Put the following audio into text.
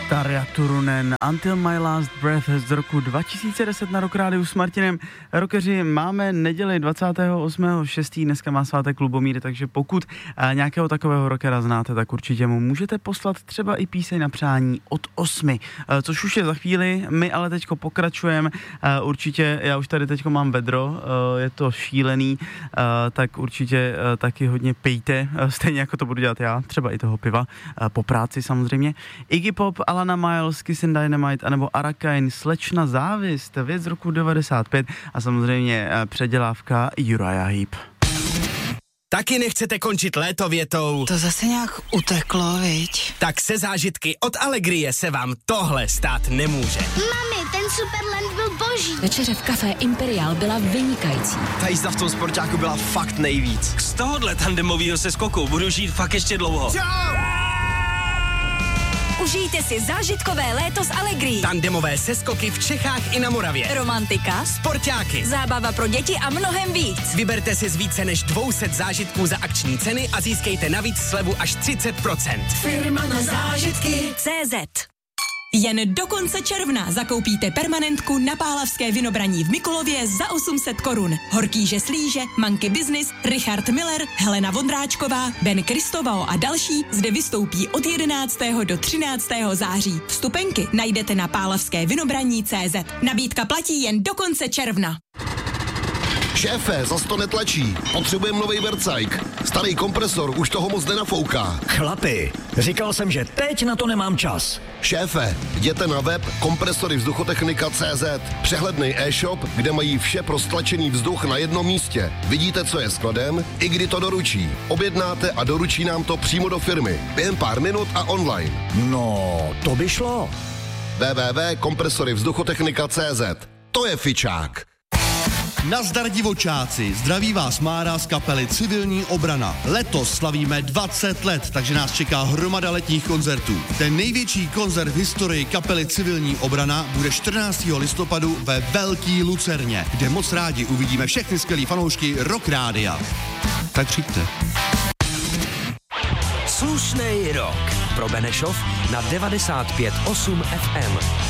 Tarja Turunen, Until My Last Breath z roku 2010 na Rock Rádiu s Martinem. Rockeři, máme neděli 28.6. Dneska má svátek Lubomír, takže pokud nějakého takového rockera znáte, tak určitě mu můžete poslat třeba i píseň na přání od 8. Což už je za chvíli, my ale teďko pokračujeme. Určitě, já už tady teďko mám vedro, je to šílený, tak určitě taky hodně pijte, stejně jako to budu dělat já, třeba i toho piva, po práci samozřejmě. Iggy Pop, Alana Miles, Kiss and Dynamite, anebo Arakain, Slečna závist, věc z roku 95 a samozřejmě předělávka Uriah Heep. Taky nechcete končit léto větou? To zase nějak uteklo, viď? Tak se zážitky od Allegrie se vám tohle stát nemůže. Mami, ten Superland byl boží. Večeře v Café Imperial byla vynikající. Ta jízda v tom sportáku byla fakt nejvíc. Z tohohle tandemového seskoku budu žít fakt ještě dlouho. Užijte si zážitkové léto s Allegrií. Tandemové seskoky v Čechách i na Moravě. Romantika, Sportáky. zábava pro děti a mnohem víc. Vyberte si z více než 200 zážitků za akční ceny a získejte navíc slevu až 30%. Firma na zážitky CZ. Jen do konce června zakoupíte permanentku na Pálavské Vinobraní v Mikulově za 800 korun. Horkýže Slíže, Monkey Business, Richard Miller, Helena Vondráčková, Ben Kristovao a další zde vystoupí od 11. do 13. září. Vstupenky najdete na pálavskévinobraní.cz. Nabídka platí jen do konce června. Šéfe, zas to netlačí. Potřebujeme novej vercajk. Starý kompresor už toho moc nenafouká. Chlapi, říkal jsem, že teď na to nemám čas. Šéfe, jděte na web kompresoryvzduchotechnika.cz. Přehlednej e-shop, kde mají vše pro stlačený vzduch na jednom místě. Vidíte, co je skladem, i kdy to doručí. Objednáte a doručí nám to přímo do firmy. Během pár minut a online. No, to by šlo. www.kompresoryvzduchotechnika.cz. To je fičák. Nazdar divočáci, zdraví vás Mára z kapely Civilní obrana. Letos slavíme 20 let, takže nás čeká hromada letních koncertů. Ten největší koncert v historii kapely Civilní obrana bude 14. listopadu ve Velký Lucerně, kde moc rádi uvidíme všechny skvělý fanoušky Rock Rádia. Tak přijďte. Slušnej rok pro Benešov na 95,8 FM.